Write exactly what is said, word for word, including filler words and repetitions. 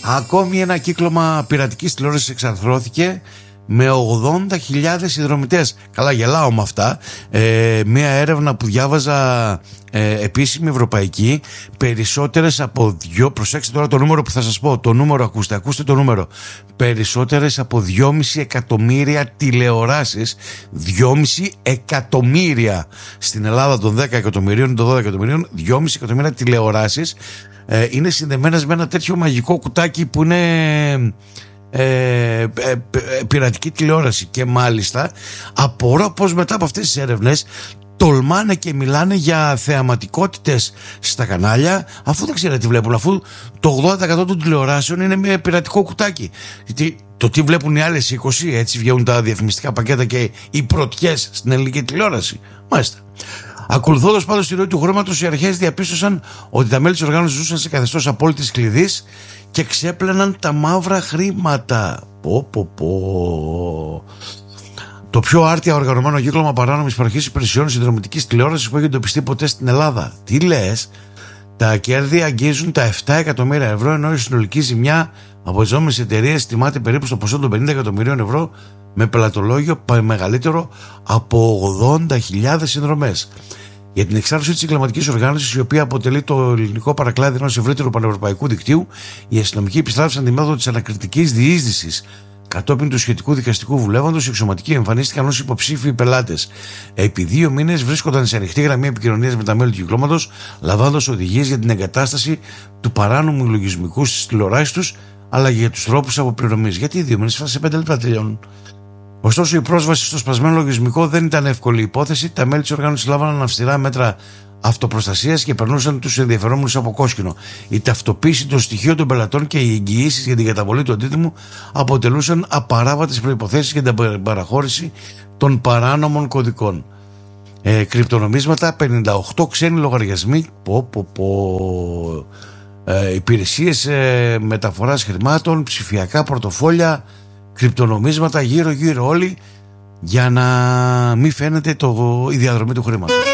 Ακόμη ένα κύκλωμα πειρατικής τηλεόρασης εξαρθρώθηκε με ογδόντα χιλιάδες συνδρομητές. Καλά, γελάω με αυτά. ε, Μία έρευνα που διάβαζα, ε, επίσημη ευρωπαϊκή, περισσότερες από δυο... Προσέξτε τώρα το νούμερο που θα σας πω. Το νούμερο, ακούστε, ακούστε το νούμερο. Περισσότερες από δυόμισι εκατομμύρια τηλεοράσεις. δυόμισι εκατομμύρια. Στην Ελλάδα των δέκα εκατομμυρίων, των δώδεκα εκατομμυρίων, δυόμισι εκατομμύρια τηλεοράσεις ε, είναι συνδεμένες με ένα τέτοιο μαγικό κουτάκι που είναι... Ε, ε, πειρατική τηλεόραση. Και μάλιστα απορώ πως μετά από αυτές τις έρευνες τολμάνε και μιλάνε για θεαματικότητες στα κανάλια, αφού δεν ξέρετε τι βλέπουν, αφού το ογδόντα τοις εκατό των τηλεοράσεων είναι με πειρατικό κουτάκι. Γιατί το τι βλέπουν οι άλλες είκοσι, έτσι βγαίνουν τα διαφημιστικά πακέτα και οι πρωτιές στην ελληνική τηλεόραση. Μάλιστα. Ακολουθώντας πάντως τη ροή του χρήματος, οι αρχές διαπίστωσαν ότι τα μέλη της οργάνωσης ζούσαν σε καθεστώς απόλυτης κλειδής και ξέπλαιναν τα μαύρα χρήματα. Πω πω πω. Το πιο άρτια οργανωμένο κύκλωμα παράνομης παροχής υπηρεσιών συνδρομητικής τηλεόρασης που έχει εντοπιστεί ποτέ στην Ελλάδα. Τι λες? Τα κέρδη αγγίζουν τα επτά εκατομμύρια ευρώ, ενώ η συνολική ζημιά από τις νόμιμες εταιρείες τιμάται περίπου στο ποσό των πενήντα εκατομμυρίων ευρώ, με πελατολόγιο μεγαλύτερο από ογδόντα χιλιάδες συνδρομές. Για την εξάρτηση της εγκληματικής οργάνωσης, η οποία αποτελεί το ελληνικό παρακλάδι ενός ευρύτερου πανευρωπαϊκού δικτύου, οι αστυνομικοί επιστράτευσαν τη μέθοδο της ανακριτικής διείσδυσης. Κατόπιν του σχετικού δικαστικού βουλεύοντος, οι εξωματικοί εμφανίστηκαν ως υποψήφιοι πελάτες. Επί δύο μήνες βρίσκονταν σε ανοιχτή γραμμή επικοινωνίας με τα μέλη του κυκλώματος, λαμβάνοντας οδηγίες για την εγκατάσταση του παράνομου λογισμικού στις τηλεοράσεις τους, αλλά και για τους τρόπους αποπληρωμής. Γιατί δύο μήνες, σε πέντε λεπτά τελειώνουν. Ωστόσο, η πρόσβαση στο σπασμένο λογισμικό δεν ήταν εύκολη υπόθεση. Τα μέλη της οργάνωσης λάβαναν αυστηρά μέτρα αυτοπροστασίας και περνούσαν τους ενδιαφερόμενους από κόσκινο. Η ταυτοποίηση των στοιχείων των πελατών και οι εγγυήσεις για την καταβολή του αντίτιμου αποτελούσαν απαράβατες προϋποθέσεις για την παραχώρηση των παράνομων κωδικών. Ε, κρυπτονομίσματα, πενήντα οκτώ ξένοι λογαριασμοί, πω, πω, πω, ε, υπηρεσίες ε, μεταφοράς χρημάτων, ψηφιακά πορτοφόλια, κρυπτονομίσματα γύρω-γύρω όλοι, για να μην φαίνεται το, η διαδρομή του χρήματος.